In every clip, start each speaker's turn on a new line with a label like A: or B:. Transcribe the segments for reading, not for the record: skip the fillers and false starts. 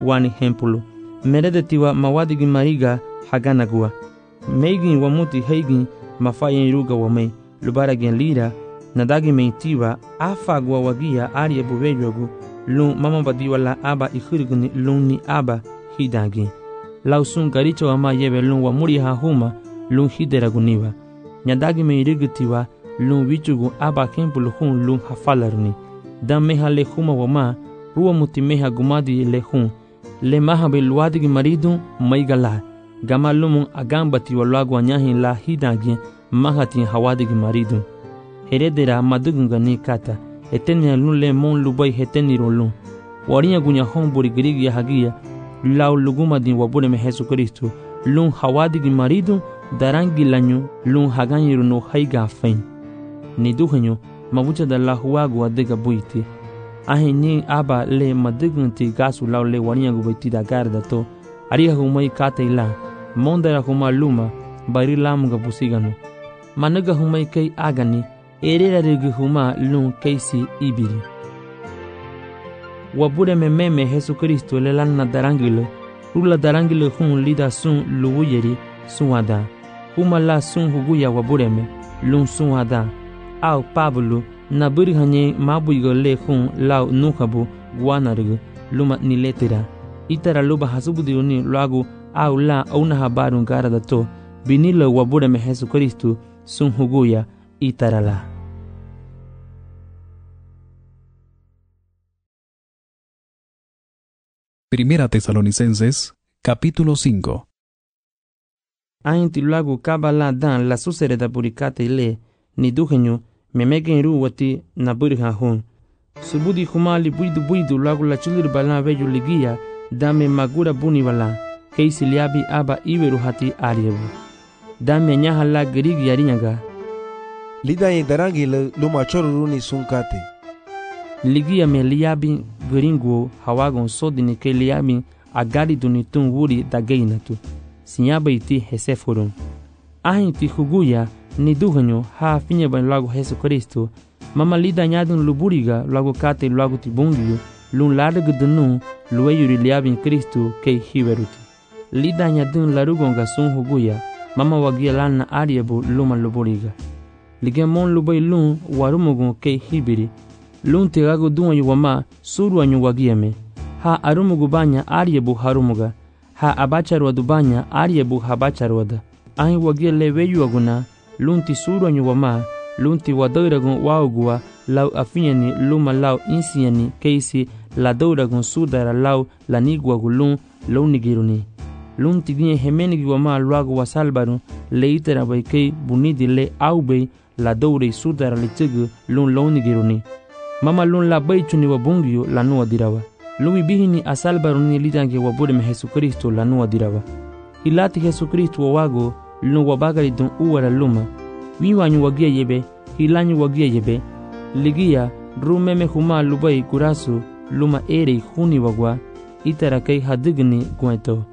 A: wani hempulo merede tiwa mawadigi mariga haganagua meigin wamuti heigin mafayen ruga wame lubaragen lira nadagi meitiwa afagwa wagia arie buvejogu lun mama badiwala aba ikhirgni lunni aba hidagi lausun garicho ama yebe lun wa muri ha huma lun hideraguniwa nyadagi meirigtiwa lun wichugu aba kempul hun lun hafalarni dam meha le huma wama ruwa muti meha gumadi le hun le maha belwadigi maridu maigala gama lumun agambati walagwa nyahin la hidagi mahati hawadigi maridu heredera madugungani kata etenia lun le mon lubai heteniro lun warinya gunya homburi grigi hagia lau luguma din wabure me Jesu Kristo lun hawadigi maridu darangi lanyu lun haganyiru no haiga fain ni duhenyo mabucha da la huagu adega buiti ahenyi aba le madugunti gasu lau le warinya gubaiti da garda to ariha humai kata ila mondara huma luma bari lamuga busigano managa humai kai agani erera rigi huma lun kaisi ibiri wabure me meme Jesu Kristo le lanna darangile rula darangile hun lida sun luwuyeri suwada huma la sun huguya wabure me lun suwada au Pablo na buri hanye mabuigo le hun lau nukabu guanarige luma niletera itara luba hasubudiuni luagu au la una habarun garada to binila wabure me Jesu Kristo sun huguya itara la.
B: Primera Tesalonicenses, capítulo 5.
A: Ainti luagu kabala dan la susereda purikate ile ni duhenyo memegen ruwati na burha hun subudi humali buidu luagu la chulir bala veju ligia dame magura buni bala keisi liabi aba iweru hati ariebu dame nyaha la gerigi yarinyaga
C: lida ye darangi luma choruruni sunkate
A: ligia me liabi gringo hawagon sodini ke liabi agari dunitun wuri dagainatu sinyaba iti heseforon ahinti huguya ni duhanyo ha finye ban lago Jesu Kristo mama lida nyadun luburiga lago kate lago tibungiyo lun larga dunu luweyuri liabin Kristo ke hiweruti lida nyadun larugonga sun huguya mama wagia lana ariebu luma luburiga ligemon lubay lun warumugun ke hibiri lun tegago duanyo wama suru anyo wagiame ha arumugu banya ariebu harumuga ha abacharwadu banya ariebu habacharwada ahi wagia leweyu aguna lunti suru anyo wama lunti wadairagun waugua lau afinyani luma lau insiani keisi la dauragun sudara lau laniguagu lun launigiruni lunti ginye hemenigi wama luagu wasalbaru leitera baikei bunidi le aubei la daurei sudara litigu lun launigiruni mama lun la baichuni wabungio la nuwa dirawa lumi bihini asalbaruni lidange wabure me Jesu Kristo la nuwa dirawa hilati Jesu Kristo wawago lun wabagari dun uwara luma wiwanyu wagia yebe hilanyu wagia yebe ligia rumeme huma lubai kurasu luma ere huni wagwa itara kai hadigni gueto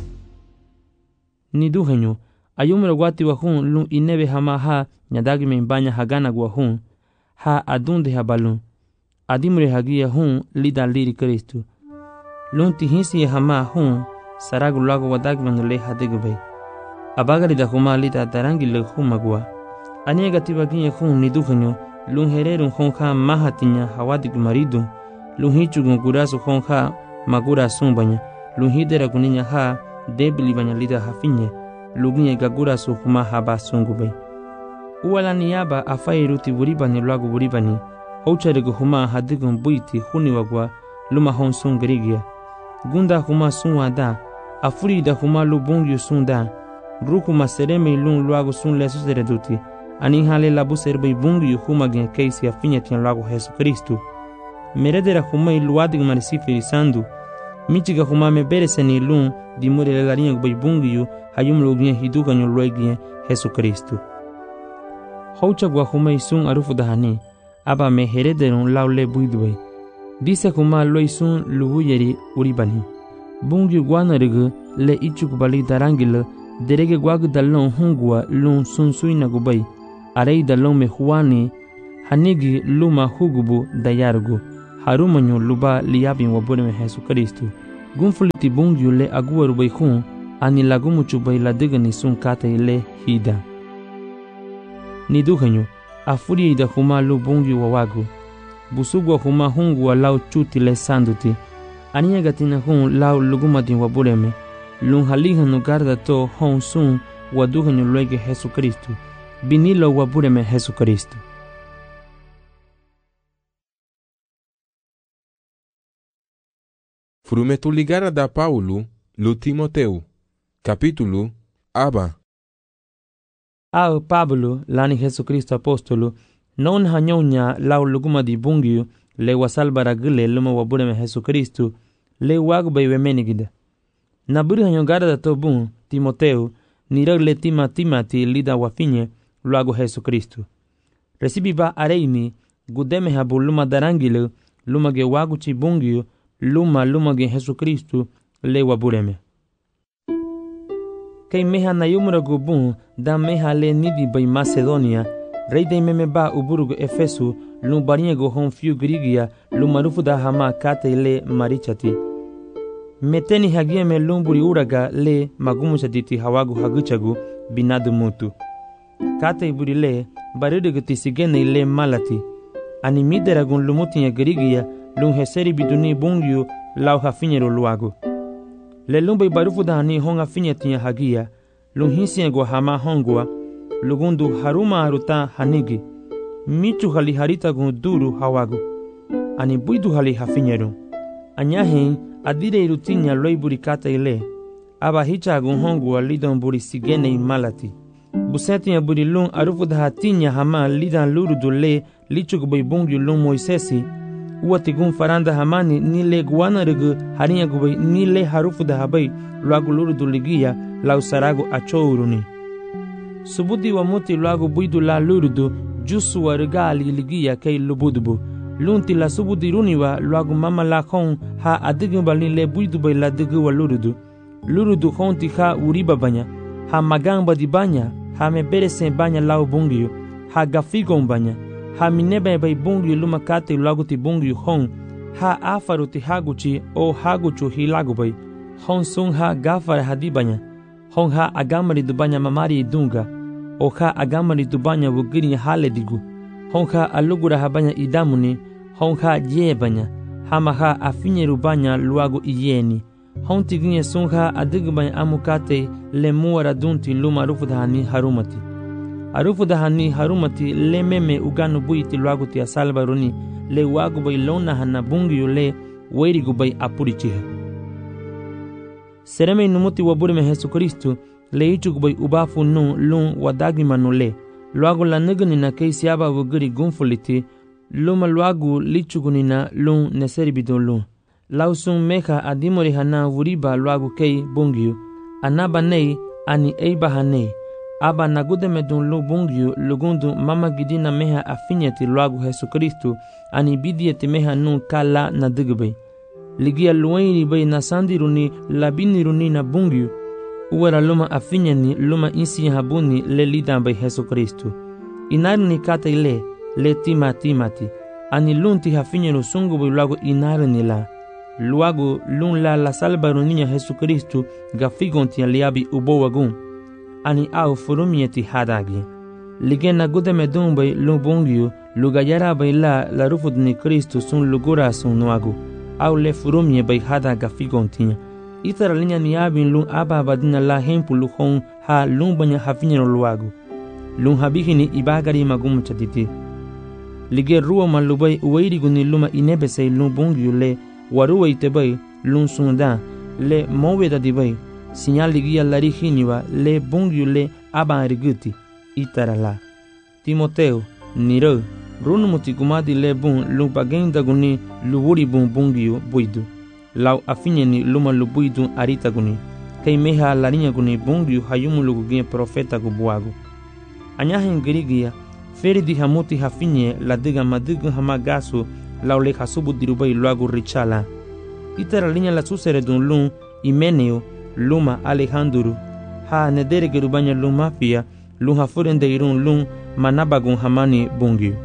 A: ni duhenyo ayumro gwati wa hun lun inebe hama ha nyadagi me banya hagana gwa hun ha adunde habalun adimre hagia hun lida liri Kristo lun tihinsi hama hun saragu lago wadagman le hadigbe abagari da huma lida darangi le humagwa aniega tibaginye hun ni duhenyo lun hererun hun ha mahatinya hawadig maridu lun hichugun gurasu hun ha magura sumbanya lun hidera kuninya ha debili banya lida hafinye luginye gagurasu huma haba sungube uwala niyaba afairuti buribani lagu buribani houcharego huma hadigun buiti huni wagwa luma hon sungrigia gunda huma sunwada afurida huma lubungyu sunda ruku masereme lun lagu sun lesu sereduti ani hale labu serbe bungyu huma gen keisi afinya tin lagu Jesu Kristo meredera huma iluadig marisifiri sandu michiga huma mebereseni lun dimure lalarinha gbai bungyu hayum lugnya hiduga nyo loignya Jesu Kristo houcha gwa huma isun arufu dahani aba me herederun laule buidwe dise huma loisun luwuyeri uribani bungyu gwanarigu le ichukubali darangile derege gwag dalon hungwa lun sunsuina gubai arei dalon me huani hanigi luma hugubu dayargu harumanyo luba liyabin wabune me Jesu Kristo gunfuliti bungyu le aguaru bay khun ani lagumuchu bay ladigani sun kata le hida. Ni duhanyo, afuri ida huma lu bungyu wawagu. Busugwa huma hungu wa lau chuti le sanduti. Aniya gatina hun lau lugumati wabureme. Lun halihanu garda to hon sun wa duhanyo luege Jesu Kristu. Binilo wabureme Jesu Kristu.
D: Frumetu ligara da Paulo, lu Timoteu. Capítulo Aba.
A: Ao Pablo, lani Jesu Kristo apostolo, non hanyonya lau luguma di bungyu, le wasalbara gile luma wabureme Jesu Kristu, le wagbay wemenigida. Naburi hanyogara da tobun, Timoteu, nirag le timati lida wafinye, luago Jesu Kristu. Recibiba areimi, gudeme habu luma darangile, luma ge waguchi bungyu, luma ge Jesu Kristu, le wabureme. Kei meha na yumura gubun da meha le nidi bay Macedonia, rei de meme ba uburugo Efesu, lum bariego hon fiu Grigia, lum marufu da hama kate le marichati. Meteni hagia me lumburi uraga le magumuchatiti hawagu haguchagu binadu mutu. Kate iburi le baridegati sigene le malati. Ani mideragun lumutinha Grigia, lum heseri biduni bungyu lau hafinero luago. Le lumbai barufu da hani honga finyetinha hagia, lum hinsiego hama hongua, lugundu haruma aruta hanigi, michu hali harita gun duru hawagu, ani buidu hali hafinyeru. Anyahen adire irutinya loi burikata ile, aba hicha gun hongua lidon buri sigene malati. Busetinya buri lun arufu da hatinya hama lidan lurudu le lichuk bai bungyu lun Moisesi, uati gun faranda hamani ni le guana regu harinya gubai ni le harufu da habai luagu lurudu ligia lau saragu achouruni. Subudi wa muti luagu buidu la lurudu jusu wa regali ligia kei lubudubu. Lunti la subudi runiwa luagu mama la khon ha adigu bali le buidu bai la digu wa lurudu. Lurudu khonti ha uriba banya, ha magamba di banya, ha mebere sen banya lau bungyu, ha gafigon banya. Ha minebe bai bungyu luma kate luagu ti bungyu hon, ha afaru ti haguchi o haguchu hilagu bai, hon sun ha gafara hadibanya, hon ha agamari dubanya mamari idunga, o ha agamari dubanya wugiri hale digu, hon ha alugura habanya idamuni, hon ha jebanya, hama ha afinyeru banya luagu iyeni, hon tiginye sun ha adigubanya amukate le muara dunti luma rufudhani harumati. Arufu da hani harumati le meme uganu buiti luagu tia salbaruni le wagu bai lona hana bungyu le weirigu bai apurichiha. Sereme inumuti waburime Jesu Kristu le ichugu bai ubafu nu lun wadagimanu le luagu la nigani na kei siaba wugiri gunfuliti luma luagu lichugu nina lun neseribido lun. Lausun meha adimori hana wuriba luagu kei bungyu anaba nei ani eiba hanei. Aba nagude medun lu bungyu lugundu mama gidina meha afinyeti luagu Jesu Kristu ani bidieti meha nun kala na digbe. Ligia luwairi bay na sandiruni labiniruni na bungyu. Uwara luma afinyeni luma insi habuni le lidan bay Jesu Kristu. Inaruni kata ile le timati. Ani lunti hafinyenu sungu bay luagu inaruni la. Luagu lun la salbaruninya Jesu Kristu gafigonti aliabi ubowagun. Ani au furumieti hadagi. Ligena gude medumbai lubungyu lugayara bai la rufudni Kristu sun lugura sun nuagu. Au le furumie bai hadaga figontinya. Itara linya ni abin lun aba badina la hempu luhon ha lumbanya hafinyero luagu. Lun habihini ibagari magumu chatiti. Lige ruwa malubai uwairiguni luma inebesei lubungyu le waruwa itebai lun sunda le moweda dibai. Sinyal ligia larihiniwa le bungyu le abanriguti itarala. Timoteu, niro, runumuti gumadi le bun lupagenda guni luburi bun bungyu buidu. Lau afinyeni luma lubuidu arita guni. Kei meha larinya guni bungyu hayumu lugugie profeta gubuagu. Anyahen girigia, feri di hamuti hafinye la diga madigu hamagasu lau le hasubu dirubai luagu richala. Itaralinya la susere dun lun Imeneo luma Alejandro ha nedere gerubanya luma fia lun hafurende irun lun manabagun hamani bungyu.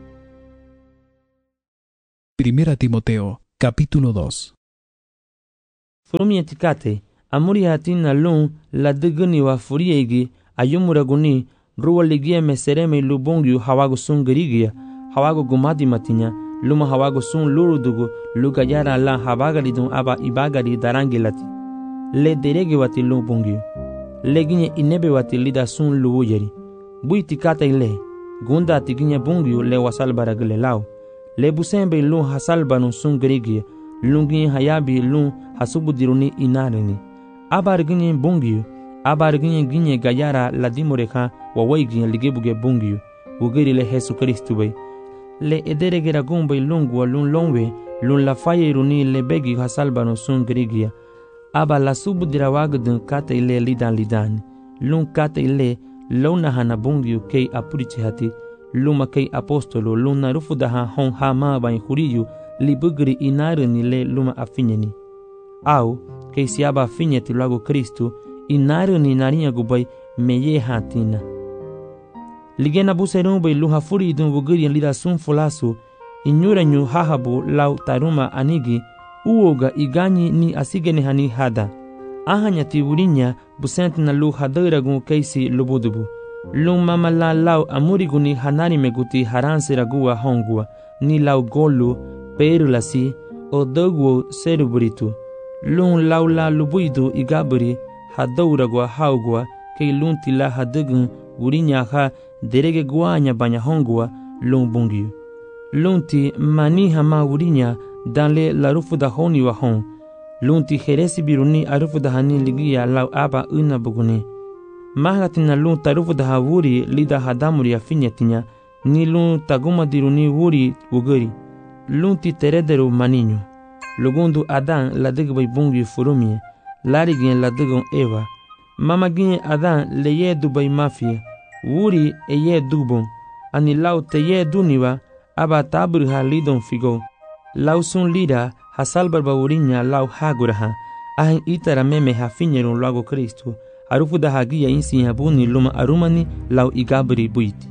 B: Primera Timoteo, capítulo 2.
A: Furumie tikate, amuri hatina lun la degani wa furiegi ayumuraguni ruwa ligia mesereme lubongyu hawago sun gerigia hawago gumadi matinya luma hawago sun lurudugu lugayara la habagari dun aba ibagari darangilati le derege wati lubongyu leginye inebe wati lida sun luwujeri bui tikate ile gunda tiginye bongyu le wasal baragle lao le busembe lun hasal banu sun gerigia lungi hayabi lun hasubudiruni inareni abarginye bongyu abarginye ginye gayara ladimoreka wawaiginye ligebuge bongyu wugeri le Jesu Kristu bay le ederegera gumbay lungwa lun longwe lun la fayeruni le begi hasalbano sun gerigia aba la subudira wagdun kata ile lidan lun kata ile lona hana bongyu kei apurichi hati luma kei apostolo luna rufudaha hon hama bay huriyu libugri inareni le luma afinyeni au kei siaba afinyeti lago Kristu inareni narinya gubay meye hatina ligena buserun bay luha furi dun wugiri lida sun fulasu inyuranyu hahabu lau taruma anigi uoga igani ni asigene hani hada ahanya tiwurinya busent na lu hadaragun keisi lubudubu lum mamala lau amuriguni hanari meguti haranse ragua hongua ni lau golu perulasi odogwo seruburitu lum laula lubuidu igaburi hadauragwa haugwa kei lunti la hadagun wurinya ha derege guanya banya hongwa lum bungiu lunti mani hama wurinya danle la rufuda honi wa hon lunti heresi biruni arufuda hani ligia lau aba una buguni mahgatina lun tarufuda ha wuri lida hadamuri afinyetinya ni lun taguma diruni wuri wugari lunti terederu maninyo lugundu adan la digbay bungiu furumie larigien la digon eva mama gien adan leye dubay mafia wuri eye dubon ani lau teye duniwa aba taburha lidon figo lau sun lida hasalbarba wurinya lau haguraha ahin itara meme hafinyerun lago Kristu arufuda hagia insi habuni luma arumani lau igabri buiti.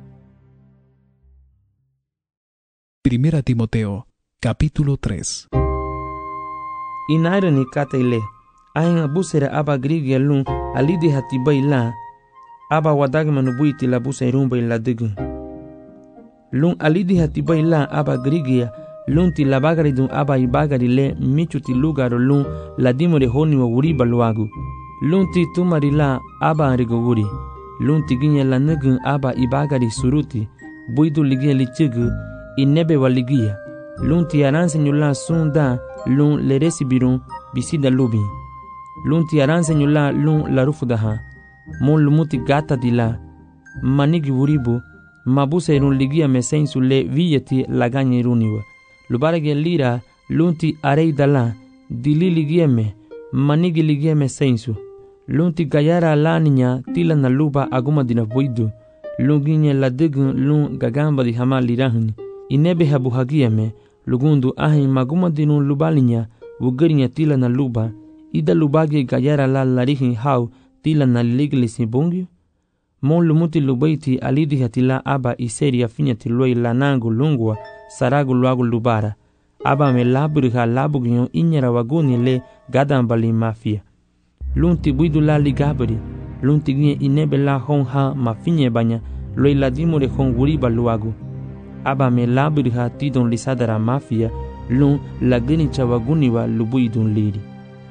B: Primera Timoteo, capítulo 3.
A: Inairani kataile ahin abusera aba grigia lun alidi hatibay la aba wadagmanu buiti la buserun bay la digun lun alidi hatibay la aba grigia lunti la bagari dun aba ibagari le michuti lugaro lun la dimore honi wa wuri baluagu lunti tumari la aba rigo wuri lunti ginya la nugun aba ibagari suruti buidu ligia lichigu inebe wa ligia lunti aranse nyula sunda lun le resibirun bisida lubi lunti aranse nyula lun la rufudaha mon lumuti gata dila manigi wuribu mabuse irun ligia mesensu le viyeti laganye iruniwa lubarage lira lunti arei dala dili ligieme manigi ligieme sensu lunti gayara laninya tila na luba aguma dina voidu lunginye la digun lun gagamba di hama lirahni inebe habu hagieme lugundu ahin maguma dinun lubalinya wugarinya tila na luba ida lubage gayara la larihin hau tila na liglisi bungyu mon lumuti lubaiti alidi hatila aba iseri afinyati loi lanangu lungwa saragu luagu lubara aba me laburiha labugyo inyara waguni le gadambali mafia lunti buidu la ligabri lunti ginye inebe la honha mafinye banya loi ladimure hon wuriba luagu aba me laburiha tidon lisadara mafia lun lagini chawaguni wa lubuidun liri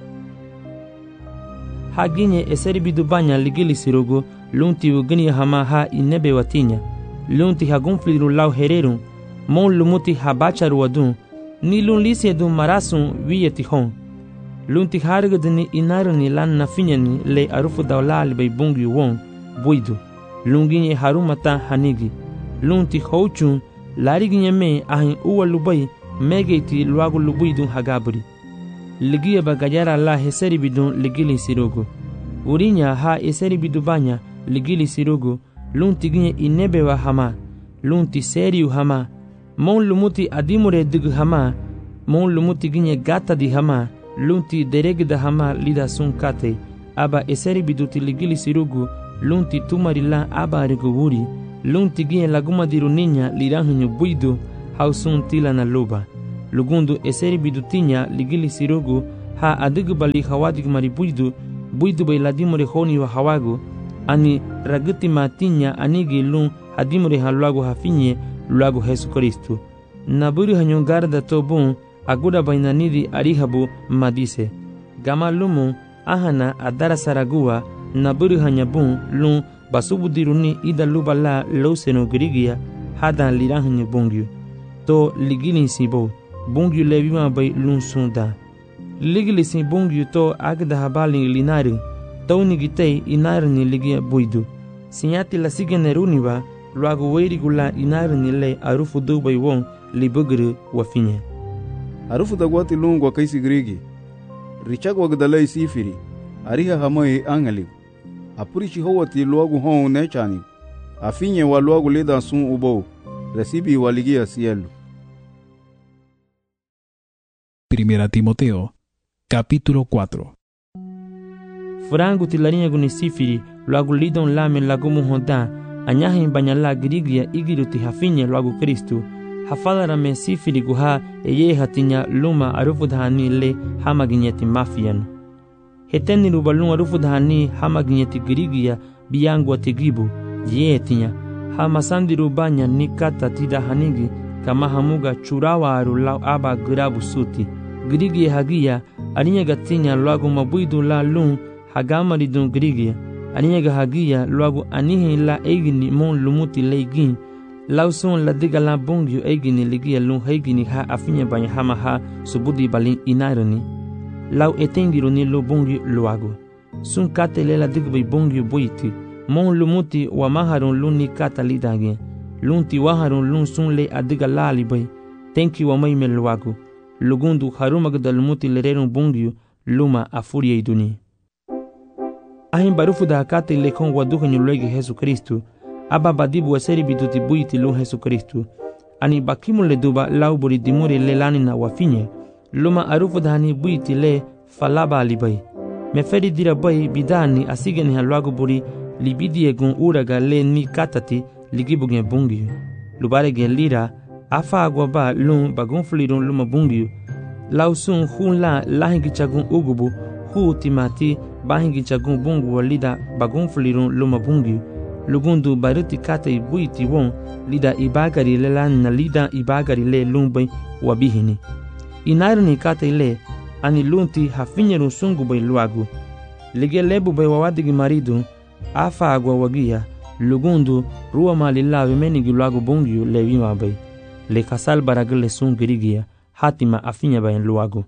A: haginye eseri bidu banya ligili sirogo lunti ugini hama ha inebe watinya lunti hagunfliru lau hererun mon lumuti habacharu wadun ni lun lisi edun marasun wiyeti hon lunti hargadini inaruni lan nafinyani le arufu dawlali bay bungi won buidu lunginye harumata hanigi lunti houchun lariginye me ahin uwa lubay megeiti luagu lubuidun hagaburi ligiya bagayara la heseri bidun ligili sirogo urinya ha eseri bidubanya ligili sirogo lunti ginye inebe wa hama lunti seriu hama mon lumuti adimure digu hama mon lumuti ginye gata di hama lunti deregda hama lida sun kate aba eseri biduti ligili sirogo lunti tumarila aba regowuri lunti ginye laguma diru ninya liranhunyu buidu hausun tila na luba lugundu eseri bidutinya ligili sirogo ha adigu bali hawadig mari buidu bay ladimore honi wa hawagu ani raguti matinya anigi lun hadimore ha luagu hafinye luagu Jesu Kristu naburi hanyon garda to bon aguda bainanidi arihabu madise gama lumu ahana adara saragua naburi hanyabun lun basubudiruni ida lubala loseno grigia hada lirahanyo bongyu to ligili sibo bongyu levima bay lun sunda ligili si bongyu to agda habali linari to nigitei inari ni ligia buidu sinyati la sigeneruniwa luagu weirigula inari ni le arufu dubay won libugru wafinye
E: arufu dagwati lun kwa kaisi grigi richag wagdalai sifiri ariha hamai angalibu apurichi howati luagu hon nechani afinye wa luagu leda sun ubo recibi waligia cielo.
B: Primera Timoteo, capítulo 4.
A: Frangu tilarinya guni sifiri luagu lidon lame lagumu honda anyahin banyala grigia igiruti hafinye luagu Kristu hafadara me sifiri guha eye hatinya luma arufu dhani le hamaginyeti mafiano heteni rubalun arufu dhani hamaginyeti grigia biyangu atigibu yetinya hamasandi rubanya nikata tida hanigi kama hamuga churawa arulau aba grabu suti grigia hagia alinya gatinya luagu mabuidu la lun hagama lidun grigia alinya hagia luagu anihi la egini mon lumuti leigin lauson la diga la bongyu egini ligia lun hegini ha afinya banya hama ha subudi balin inaroni lau etengiru ni lo bongyu luagu sun kate le la diga bay bongyu boiti mon lumuti wa maharun lun ni kata lidage lun ti waharun lun sun le adiga lali bay tenki wa mai me luagu lugundu harumag da lumuti lererun bongyu luma afuria iduni ahin barufu da kate le kon waduha nyulege Jesu Kristu aba badibu waseri biduti buiti lun Jesu Kristu ani bakimu le duba lau buri dimuri le lani na wafinye luma arufu dhani buiti le falaba alibai meferi dira bai bidani asigeni halwagu buri libidi egun uraga le ni katati ligibugen bungiyu lubare gen lira afa agwa ba lun bagun fulirun luma bungiyu lau sun hun la lahingi chagun ugubu hu timati bahingi chagun bungu walida bagun fulirun luma bungiyu lugundu baruti kate buiti won lida ibagari le lan na lida ibagari le lumbai wabihini inarni kate le ani lunti hafinyeru sungu bay luagu lige lebu bay wawadigi maridu afa agwa wagia lugundu ruwa malila menigi luagu bungyu lewima bay le kasal baragale sungirigia hatima afinya bay luagu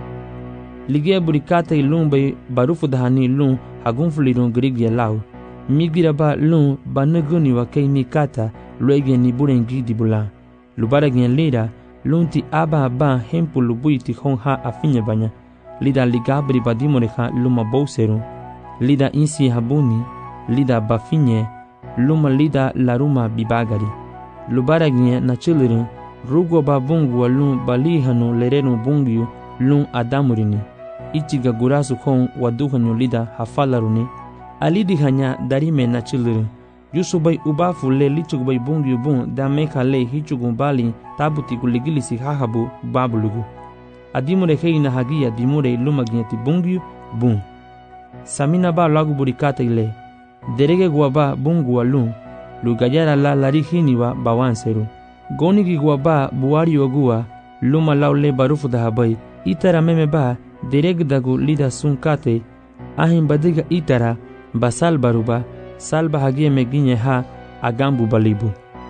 A: lige burikate lumbay barufu dhani lun hagunfulirun girigia lau migira ba lun banuguni wa kei mikata luege ni burengi dibula lubara gen lira lunti aba ba hempu lubuiti hon ha afinya banya lida ligabri badimore ha luma bouseru lida insi habuni lida bafinye luma lida laruma bibagari lubara gen na chilirin rugo ba bungu wa lun balihanu lerenu bungu lun adamurini ichiga gurasu hon waduhanu lida hafalaruni alidi hanya darime na children yusubay ubafu le lichugubay bungu bun da meka le hichugun bali tabuti kuligilisi hahabu babulugu adimure heina hagia dimure lumagneti bungu bun samina ba lagu burikata ile derege guaba bungu walun lugayara la larihini wa bawanseru gonigi guaba buari ogua luma laule barufu dahabai itara meme ba dereg dagu lida sunkate ahin badiga itara basal baruba salba hagie meginye ha agambu balibu.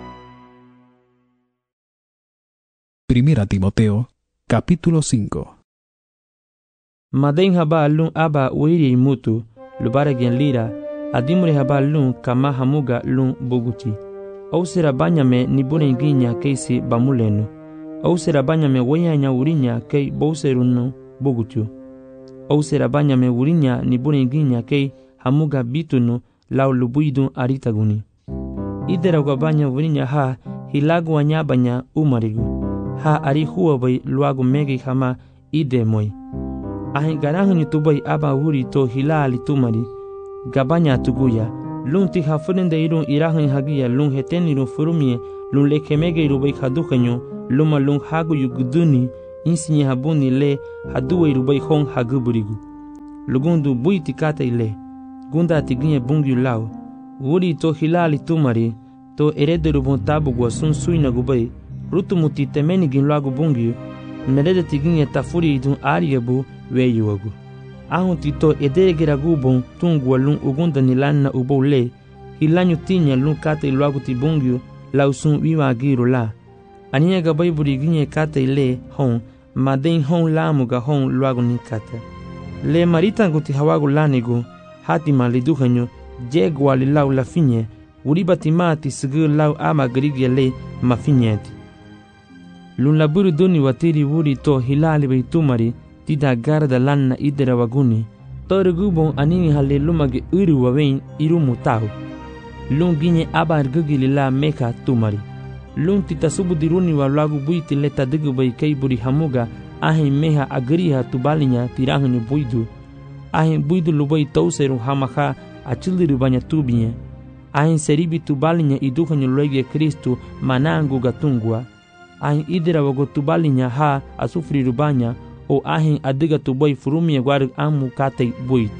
B: Primera Timoteo, capítulo 5.
A: Maden haba lun aba uiri mutu lubare gen lira adimure haba lun kama hamuga lun buguti au sera banyame ni bune ginya keisi bamulenu au sera banyame weyanya urinya kei bouserunu bugutu au sera banyame urinya ni bune ginya kei hamuga bitunu lau lubuidun aritaguni idera gwabanya urinya ha hilagu wanyabanya umarigu ha ari huwa bai luagu megi hama ide moi ahin garahuni tubai aba huri to hilali tumari gabanya tuguya lunti hafurende irun irahin hagia lun heteni irun furumie lun lekemege irubai kadukanyo luma lun hagu yuguduni insinye habuni le haduwe rubai hon haguburigu. Lugundu buiti kata ile, gunda tiginye bungyu lao, wuri to hilali tumari, to erederu bontabu gwa sun suina gubai, rutu muti temeni gin lagu bungyu, merede tiginye tafuri idun ariyabu weyuagu. Ahun tito edegera gubon tungwa lun ugunda nilanna ubou le, hilanyu tinya lun kata iluagu tibungyu, lau sun wiwa agiru la. Aniya gabai buri ginye kata ile hon, maden hon lamu ga hon luagu ni kata. Le marita guti hawagu lanigu, hatima liduhanyo, jegwa li lau la finye, uriba timati sigu lau ama grigya le ma finyeti. Lun laburu duni watiri wuri to hilali bai tumari, tida garda lanna idera waguni, to gubon anini hale lumage uru wawein irumu tahu. Lun ginye aba argugili la meka tumari. Lun tita subu diruni wa lagu buiti leta digu bai kai buri hamuga, ahin meha agriha tubalinya tirahani buidu. Ahin buidu lubai tauseru hamaha achiliru banya tubinya. Ahin seribi tubalinya iduhanyu loige Kristu manangu gatungwa. Ahin idera wago tubalinya ha asufriru banya o ahin adiga tubai furumia gwaru amu katai buiti.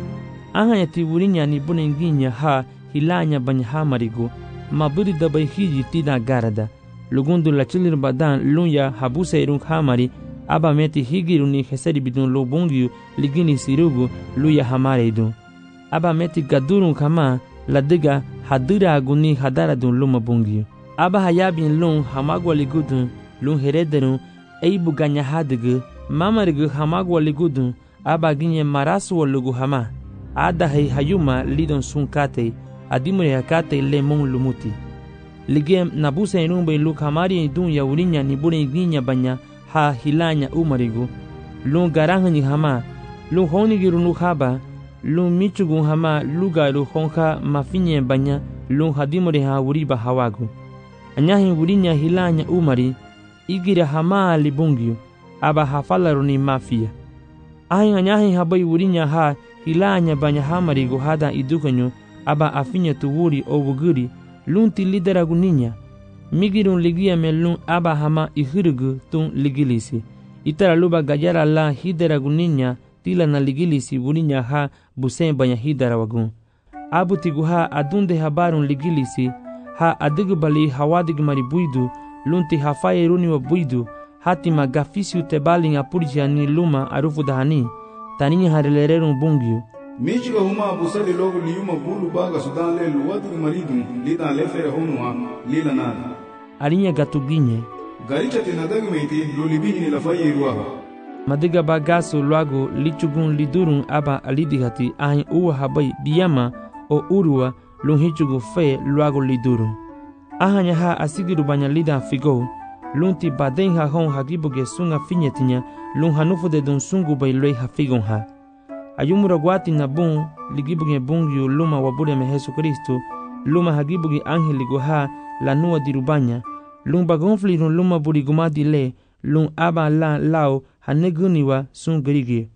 A: Ahin yatiburinya ni bunenginya ha hilanya banya hamarigu. Maburi dabai hiji tida garada. Lugundu la chilir badan lunya habuse irung hamari, aba meti higiru ni heseri bidun lo bungyu ligini sirugu luya hamare idun. Aba meti gadurung kama la diga hadira aguni hadara dun luma bungyu. Aba hayabin lung hamagwa ligudun lung herederun eibu ganya hadigu mamarigu hamagwa ligudun aba ginye marasu lugu hama. Ada hayuma lidon sunkate adimure hakate le mon lumuti. Ligem nabuse inumbe luk hamari idun ya urinya ni bure ginya banya ha hilanya umarigu. Lung garangani hama, lung honigiru nukhaba, lung michugu hama lugaru honka mafinye banya, lung hadimure ha uriba hawagu. Anyahi urinya hilanya umari, igira hama libungyu, aba hafalaru ni mafia. Ahin anyahi habai urinya ha hilanya banya hamarigu hada idukanyu, aba afinya tuwuri o wuguri, lun ti lideragu ninya. Migirun ligia me lun aba hama ihirugu tun ligilisi. Itara luba gajara la hideragu ninya tila na ligilisi wurinya ha busen banya hidera wagun. Abu tigu ha adunde habarun ligilisi, ha adigu bali hawadig mari buidu, lun ti hafaye runi wa buidu, hatima gafisi utebalin apurja ni luma arufu dahani, taninya harelererun bungyu.
E: Michiga huma busali logo liyuma bulu baga sudan le luwatu maridun lida lefere honwa lila nada.
A: Arinya gatuginye.
E: Garicha tinadagi meiti lulibini ni lafaye ruaha.
A: Madiga bagaso luago lichugun lidurun aba alidihati ahin uwa habai biyama o urua lunhichugu fe luago lidurun. Ahanya ha asigiru banya lida figo, lunti baden ha hon hagibuge sunga finyetinya lun hanufu de dun sungu bai loi ha figon ha. Ayumura gwati na bun ligibuge bungyu luma wabure me Jesu Kristu, luma hagibuge angeligo ha la nua dirubanya, lun bagonflirun luma burigumadi le, lun aba la lao haneguniwa sun grigi.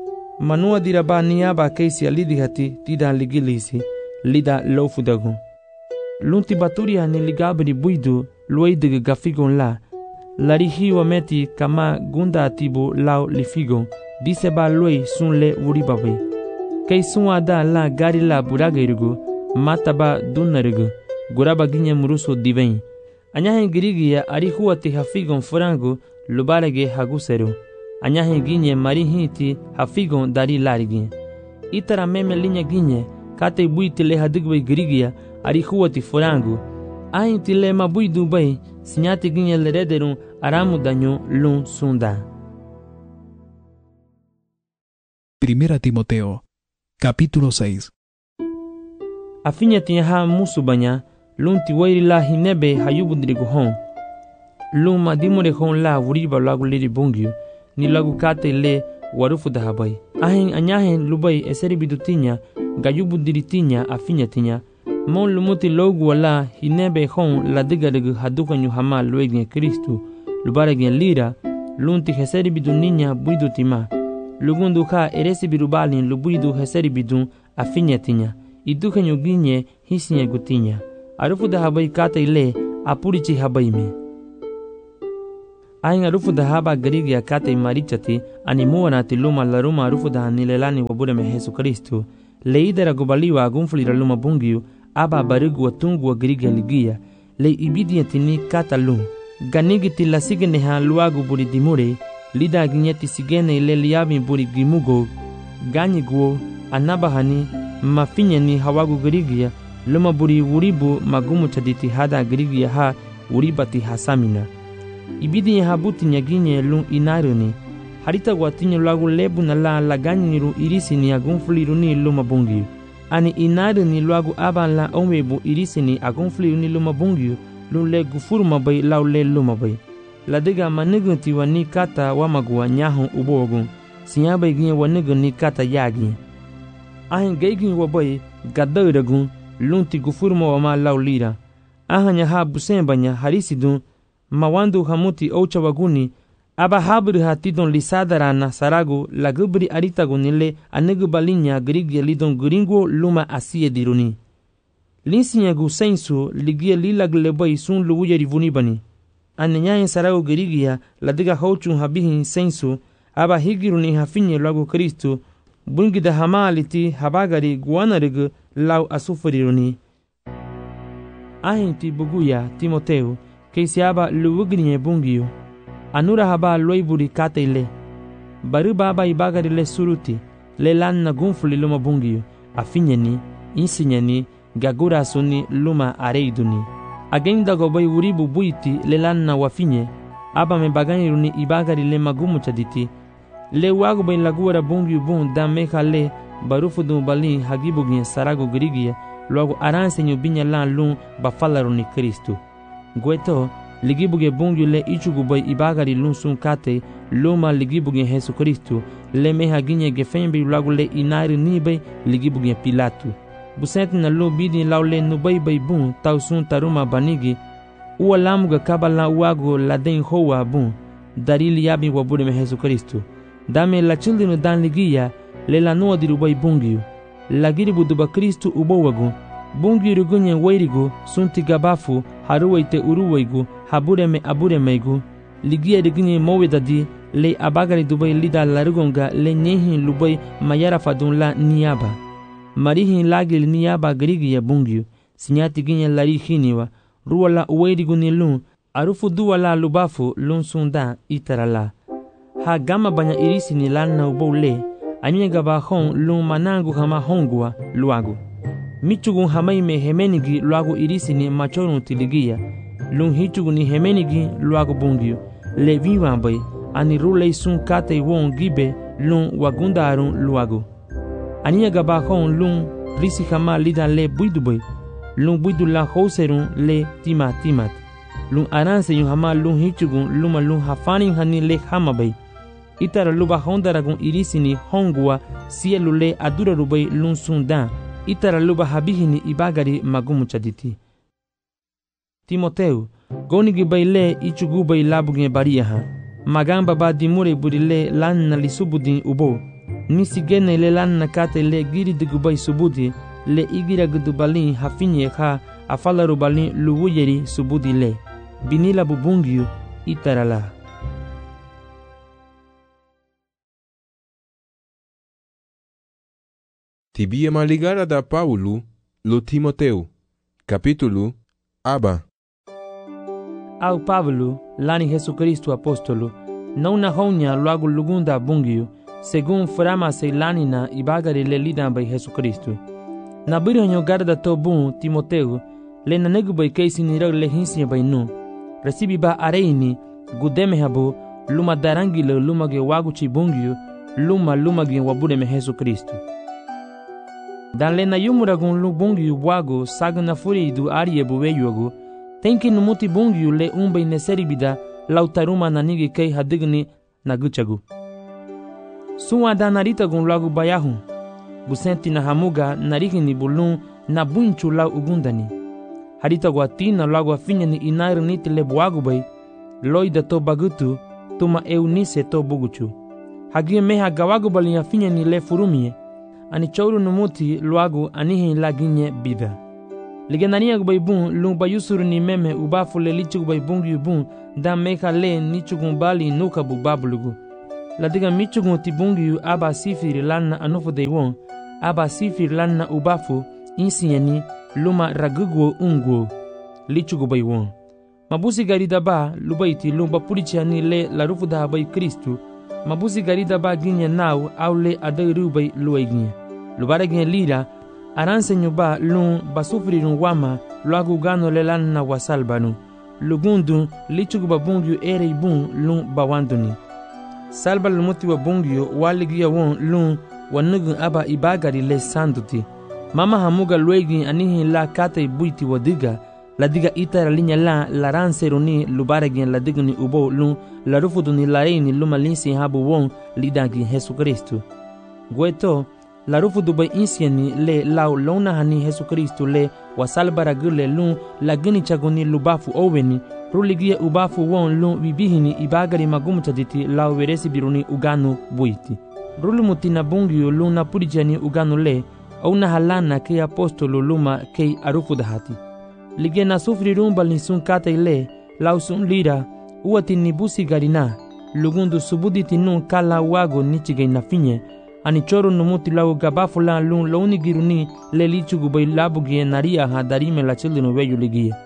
A: Manua diraba ni aba keisi alidihati tida ligilisi, lida lofudagun. Lun tibaturia ni ligabri buidu luidige gafigon la, larihiwa meti kama gunda atibu lao lifigon, dise ba loi sun le uribabe. Kei sun ada la gari la buragirigu, mataba dunarigu, guraba ginye muruso divein. Anyahen girigia arihuati hafigon forangu, lubarege haguseru. Anyahen ginye marihiti hafigon dari larigin. Itara meme linya ginye, kate buiti le hadigwe girigia arihuati forangu. Ahin tile mabui dubai, sinyati ginye lerederun aramu danyo lun sunda.
B: Primera Timoteo, capítulo 6.
A: Afinya tinya musubanya, lun tiwairi la hinebe hayubundirigu hon. Lun madimure hon la wuriba lagu liri bungyu, ni lagu kate le warufu dahabai. Ahin anyahen lubai eseri bidutinya, gayubundiri tinya afinya tinya. Mon lumuti logu wala hinebe hon la digarigu hadukanyu hama luegin Kristu, lubaregin lira, lun ti heseri biduninya buidutima. Lugundu ka eresi birubalin lubuidu heseri bidun afinya tinya. Idukanyu ginye hisinya gutinya. Arufu da habai kata ile apurichi habai me. Ahin arufu da haba Grigia kate marichati animua na tiluma laruma arufu da nilelani wabure me Jesu Kristo. Leidera gobaliwa agunfuli luma bungiu aba barigu watungu Grigia ligia. Le ibidiatini kata lum. Ganigiti la sigene ha luagu buri dimure. Lida ginyeti sigene le liabi buri gimugo. Ganyiguo anabahani mafinyani hawagu Grigia. Luma buri wuribu magumu chaditi hada Grigia ha uribati hasamina. Ibidi ya habuti nyaginye lun inaruni. Harita watinyo lagu lebu na la laganyiru irisini agunfuliruni luma bungiu. Ani inaruni lagu aban la omebu irisini agunfuliruni luma bungiu. Lun le gufuru mabay lau le luma bay. Ladiga manigunti wani kata wamagua nyahon ubogun. Sinyabay ginye wanigun ni kata yagi. Ahin gaygin wabay gadayragun lunti gufuru mawama lau lira. Ahanya ha busembanya harisidun mawandu hamuti oucha waguni aba habri hatidon lisadarana saragu lagubri aritagunile anegu balinya Grigia lidon gringo luma asie diruni. Linsinyagu sensu ligia lilaglebay sun luuya rivunibani. Anenyayen saragu Grigia ladiga houchun habihin sensu aba higiruni hafinye lagu Kristo bungida hamaliti habagari guanarigu lau asufuriruni. Ahinti buguya Timoteu Keisiaba luwugrinye bungiyo. Anura haba loiburi kateile. Baru baba ibagari le suruti. Le lanna gunfuli luma bungiyo. Afinyeni, insinyeni, gagura suni luma areiduni. Agenda gobai uribu buiti le lanna wafinye. Aba me bagani ibagari le magumu chaditi. Le wagu bai lagura bungiyo bun da meha le barufudu bali hagibugin sarago Grigia. Luagu aransenyo binya lan lun bafalaruni Kristo. Gueto, ligibuge bungu le ichugubay ibagari lunsun kate, loma ligibuge Jesu Kristo, le meha ginye gefembe lagu le inari nibe ligibuge Pilatu. Busent na lo bidi lau le nubay bay bun, tausun taruma banigi, ua lamuga kabala uago la den hoa bun, darili yabi wabure me Jesu Kristo. Dame la childinu dan ligia, le la noa dirubay bungiu, la giribu duba Kristo ubowagu, bungi rugunye wairigu sunti gabafu haruwaite uruwaigu habureme aburemeigu ligia rugunye mowedadi le abagari dubai lida larugonga le nyehin lubai mayara fadun la niaba marihin lagil niaba Grigia bungiu sinyati ginye lari hiniwa ruwala uwairigu ni lun arufu duwa la lubafu lun sunda itarala ha gama banya irisi ni lana ubou le anye gabahon lun manangu hama hongua luagu Michugun hamaime hemenigi luagu irisini machorun tiligia. Lun hichugun hemenigi luagu bungiu. Le viwambay ani rulei sun kate won gibe lun wagundarun luagu. Ania gabahon lun risi hama lidan le buidubay. Lun buidu la houserun le timat. Lun aranse yun hama lun hichugun luma lun hafanin hani le hamabay. Itara luba hondaragun irisini hongua sielu le adura rubay lun sundan. Itara luba habihini ibagari magumu chaditi. Timoteu, gonigi baile ichugu bai labugne bariaha. Magamba ba dimure burile lanna li subudin ubo. Nisigene le lanna kate le giri digubai subudi. Le igira gudubalin hafinye ha afala rubalin luwuyeri subudi le. Binila bubungiu itara la.
D: Tibia maligara da Paulo lo Timoteu. Capítulo Aba.
A: Au Pablo, lani Jesu Kristo apostolo, não na honya logo lugunda bungiu, según frama se lanina ibagari le lidan by Jesu Kristo. Na biranyo garda to bun Timoteu, le na negu by keisi nirag le hinsia by nu. Recibi ba areini, gudeme habu, luma darangile luma ge waguchi bungiu, luma ge wabure me Jesu Kristo. Dan le na yumuragun lu bungiu wago sagna furi du arie buweyuagu, tenki numuti bungiu le umbe neseribida lautaruma nanigi kei hadigni naguchagu. Suwa da naritagun lagu bayahun, busenti na hamuga narigini bulun na bunchu lau ugundani. Harita guatina lagu afinya ni inair niti le buagu bay, loida to bagutu, tuma eunise to buguchu. Hagie meha gawagu bali afinya ni le furumie, ani chauru numuti luagu anihin laginye bida. Liganania gubay bun lung bayusuru ni meme ubafu le lichu gubay bungi bun da meka le nichugun bali nuka bu bablugu. La diga michugun tibungiyu aba sifiri lanna anufu deiwon, aba sifiri lanna ubafu, insieni luma raguguo unguo, lichugu baiwon. Mabusi garida ba lubaiti lumba purichani le la rufu da bai Kristu, mabusi garida ba ginya nau au le adai rubai luaiginya. Lubara ginya lira, aransenyu ba lun basufrirun wama luagu gano le lanna wasalbanu. Lugundu lichugu babungyu ere ibun lun bawanduni. Salba lumuti wa bungyu waligia won lun wanugun aba ibagari le sanduti. Mama hamuga luegi anihi la kata ibuiti wadiga, la diga itara linya la ranseruni lubaragin la digni ubo lun la rufuduni laini luma linsi habu won lidagi Jesu Kristu. Gueto, la rufudu bai insieni le lau lona hani Jesu Kristu le wasalbara gule lun la gini chagoni lubafu oweni, ruligia ubafu won lun bibihini ibagari magumutaditi lau veresi biruni uganu buiti. Rulumuti na bungiyo lun na purijani uganu le, au na halana ke apostolo luma ke arufudahati. Lige na sufri rumba nisun kata ile, lau sun lira, uati nibusi garina, lugundu subuditi nun kala wago nichige na finye, ani choro numuti lau gabafu la lun launi giruni le lichugu bai labugie naria ha darime la children weyu ligie.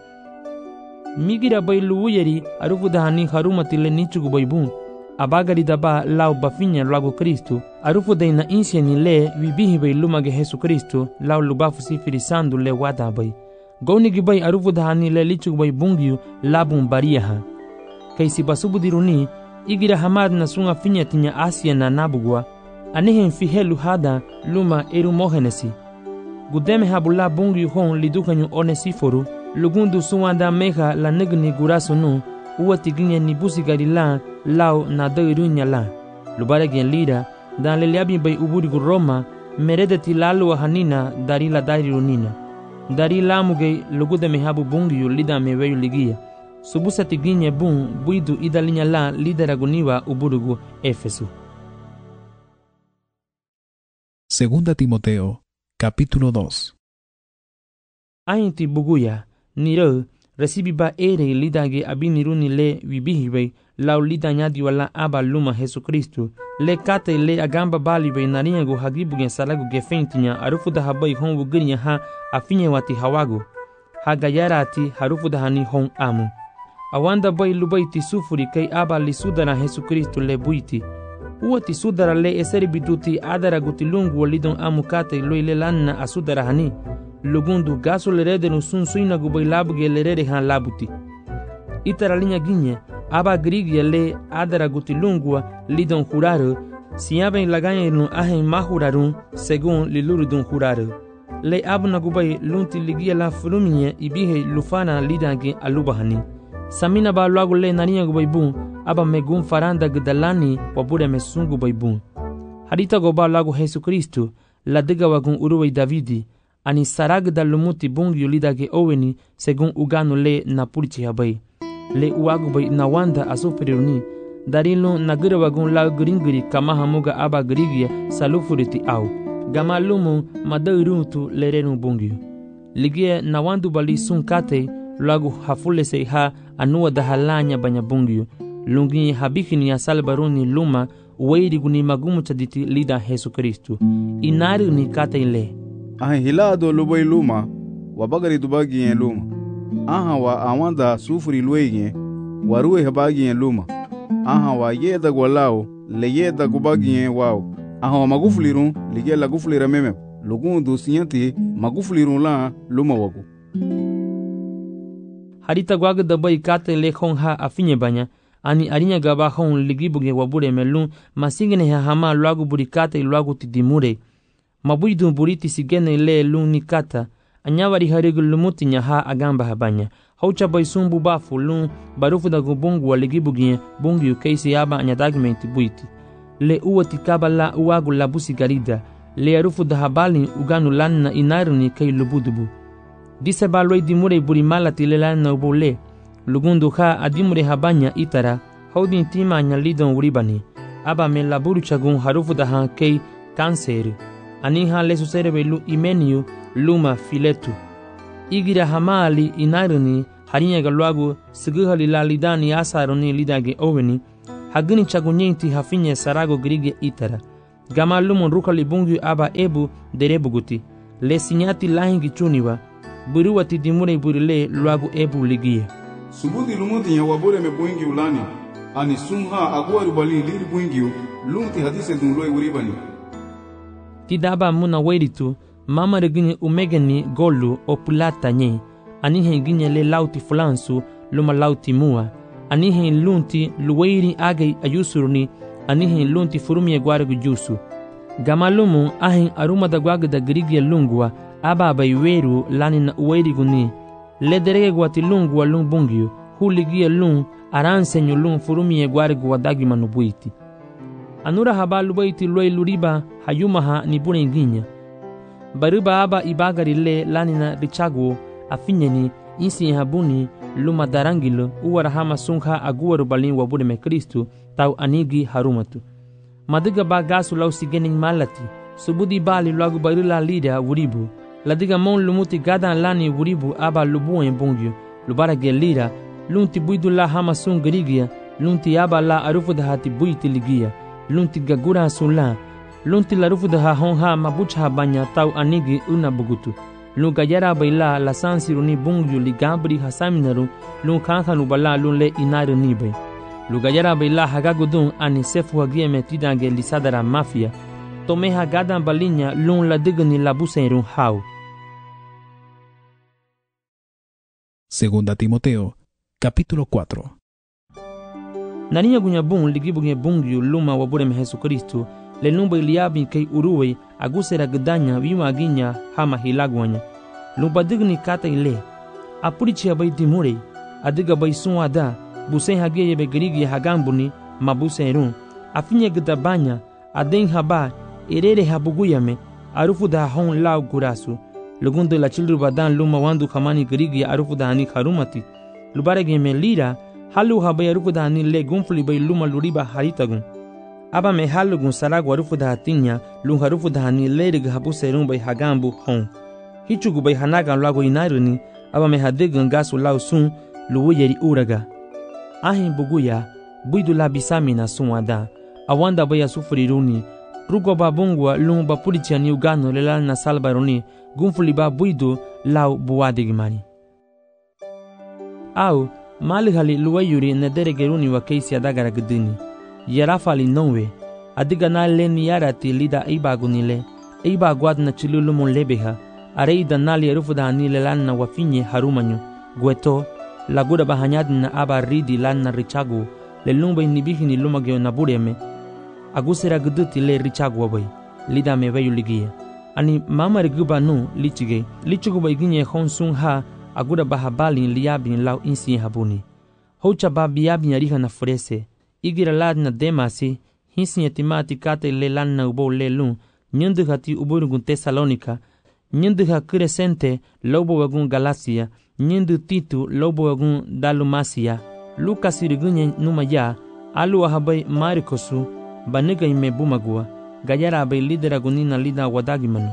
A: Migira bai luuyeri arufudahani harumati le nichugu bai bun, abagari daba lau bafinya lago Kristu, arufudai na insieni le vibihi bai lumage Jesu Kristu, lau lubafu sifiri sandu le wada bai. Goni gibai arufudahani le lichugu bai bungiu labun bariaha. Kaisi basubudiruni, igira hamad na sunga finya tinya Asia na nabugwa, anihen fihelu hada luma eru mohenesi. Gudeme habula bungiu hon lidukanyu onesiforu, lugundu suwanda meha la negni gurasunu, uati ginye nibusi garila lau na dairunya la. Lubara gen lira, dan leliabi bai uburigu Roma, meredeti lalu hanina dari la dairunina. Dari lamuge lugude mehabu bungiu lida meweyu ligia. Subusati ginye bun buidu idalinya la lideraguniwa uburigu Efesu.
B: Segunda Timoteo, capítulo 2.
A: Ainti buguya, niro, recibiba ere lidage abiniruni le vibihibe, lau lidanyadi wala aba luma Jesu Kristu, le kate le agamba balibe narinyago hagibugen salagu gefentinya arufuda habai honwu girinya ha afinye wati hawagu, hagayarati harufuda hani hon amu. Awanda bai lubaiti sufuri kai aba lisudara Jesu Kristu le buiti. Uati sudara le eseri biduti adara gutilungu walidon amu kate loile lanna asudara hani. Lugundu gaso lerede no sun suina gubai labuge lerede han labuti. Itara linya ginye, aba grigia le adara gutilungua lidon juraro, siyaben laganye no ahen mahurarun segun lilurudun juraro. Le abuna gubai lunti ligia la fruminye ibihe lufana lidange alubahani. Samina ba luagu le narinya gubai bun, aba megun faranda gdalani wabure mesungu bai bun. Harita goba luagu Jesu Kristu, la diga wagun uruwei Davidi, ani saragda lumuti bungi ulidage oweni segun uganu le na purichi habai. Le uagu bai na wanda asufriruni, darilu na gira wagun la gringiri kama hamuga aba grigia salufuriti au. Gama lumu madairuntu lerenu bungi. Ligie na wandu bali sun kate, luagu hafule se ha anua dahalanya banya bungi. Lungi habikini ya salbaruni luma uweiri guni magumu chaditi lida Jesu Kristu. Inari ni kate ile.
E: Hilado lubai luma, wabagari dubagi luma. Wa awanda sufuri luege, waruwe habagi luma. Wa yeda gwalao, le yeda gubagi wao. Wa magufulirun, lige la gufulira meme. Lugundu sinyati, magufulirun la luma wagu.
A: Harita gwaga dabai kate le hong ha afinye banya, ani arinya gaba hong ligibuge wabure melun, masingene ha hama luagu burikate luagu tidimure. Mabuidu buriti sigene le lun nikata, anyawari harigu lumuti nya ha agamba habanya. Haucha bai sumbu bafu lun barufu da gubungu wa ligibuge bungi ukeisi yaba anyadagmenti buiti. Le uwati kabala uagu labusi garida, le arufu da habali uganu lanna inaruni kei lubudubu. Dise baloi dimure burimalati le lanna ubole, lugundu ha adimure habanya itara, haudin tima anyalidon uribani, aba me laburu chagun harufu da ha kei kanseri. Aniha le suserebe lu imeniu luma filetu. Igira hamali inaruni harinya ga luagu seguhali la lidani asaroni lidage oveni hagini chagunyenti hafinye sarago grige itara gama lumon rukali bungu aba ebu derebuguti le sinyati lahingi chuniwa buruwati dimure burile luagu ebu ligia
E: subuti lumuti ya wabole me buingi ulani ani sumha aguaru bali liri buingi lumti hadise dunloi uribani
A: tidaba muna weritu mama regini umegeni golu o pulata nye anihe ginye le lauti fulansu luma lauti mua anihe lunti luweiri age ayusuruni anihe lunti furumie gwargu jusu gamalumu ahin aruma da gwagda grigia lungwa aba bayweru lani na uweiri guni le derege gwati lungwa lung bungiu huligia lung aransenyo lung furumie gwargu wadagi manubuiti anura habalu baiti loi luriba hayumaha ni bune ginya baruba aba ibagari le lanina richagu afinyeni insi habuni luma darangilo uwarahama sungha aguwaru balin wabune me Kristu tau anigi harumatu madiga ba gasu lau sigening malati subudi bali lagu barila lida wuribu ladiga mon lumuti gadan lani wuribu aba lubuen bungyu lubara gelira lunti buidu la hama sungrigia lunti aba la arufu da hati buiti ligia lunti gagura sulla lunti la rufu da honha mabucha banya tau anigi una bugutu lu gajara baila la sansiruni bungyu li gabri hasaminaru lu kankhanu bala lu le inaru nibe lu gajara baila hagagudun ani sefu hagie metidange lisadara mafia tome hagadan balinya lu la digni la buseru hau.
B: Segunda Timoteo, capítulo 4.
A: Naniya gunya bung ligibuge bungyu luma waburem Jesucristo le numba iliabi kay uruwe agusera gdanya wima ginya hama hilagwanya lumba digni kata ile apurichi abai dimure adiga bai sunwada busen hage yebe grigi hagambuni mabuserun afinye gdabanya aden haba erere habuguyame arufu da hon lau gurasu lugundo la chilru badan luma wandu khamani grigi arufu da hani kharumati lubarege me lira halu habai arufu da hani le gunfli bai luma luriba haritagun aba me halugun saragu arufu da hatinya lung harufu da hani lerig habu serun bai hagambu hon hichugu bai hanagan lago inairuni aba me hadegan gasu lau sun luwu yeri uraga ahin buguya buidu la bisamina sunwada awanda bai asufriruni rugo babungwa lung bapurichani ugano lelal na salbaruni gunfuli ba buidu lau buwadigmani au malihali luwayuri nederegeruni wa keisi adagara gdini yarafali nonwe adiga na leni yarati lida ibagunile ibagwad na chilulumon lebeha areida nali arufu da hanile lanna wafinye harumanyu gweto laguda bahanyad na aba ridi lanna richagu le lumba inibihini lumagyo na bureme agusera gduti le richagu wabai lida me veyu ligia ani mama riguba nu lichugu bai ginye honsun ha aguda bahabalin liabin lau insi habuni hocha babiabin yariha na furese igira ladna demasi hinsi yatimati kate le lanna ubo le lun nyundu hati uburugun Tesalonika nyundu ha Crescente lobo wagun Galacia nyundu Titu lobo wagun Dalumasia Lucas irigunye numaya alu ahabai Marikosu baniga ime bumagua gayara abai lidera gunina lida wadagimanu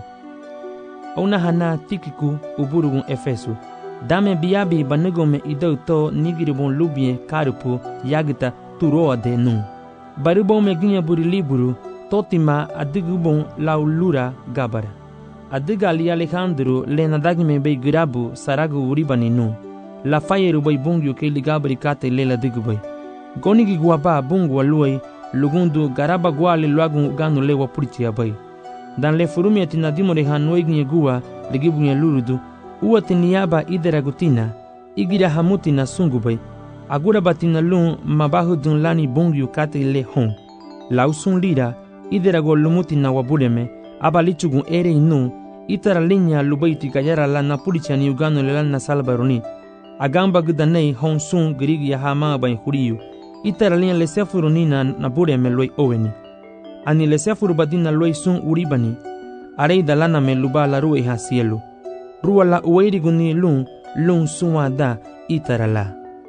A: ona hana Tikiku uburugun Efesu dame biabi banigome idauto nigiribon lubie karupu yagita turoa de nu baribon me ginya buri liburu totima adigubon laulura gabara adiga ali Alejandro le nadagme be grabu saragu uribani nu la fayeru bay bungyu ke ligabri kate le la digubay gonigi guaba bungu aluai lugundu garaba gwale luagu ganu le wapuriti abay dan le furumi atina dimore hanoi ginye gua ligibunya lurudu uwati niyaba idera gutina igira hamutina sungubay agura batina lun mabahudun lani bungyu kate le hon lausun lira idera golumuti na wabuleme abalichugun ere inu itara linya lubaiti gayara la napulichani ugano le lana salbaroni agamba gudanei hon sun grigi ya hama bain huriyu itara linya le sefuruni na nabuleme loi oweni ani le sefuru badina loi sun uribani areida lana me luba la rue ha cielo rua la ueiri guni lun sunwa da itara la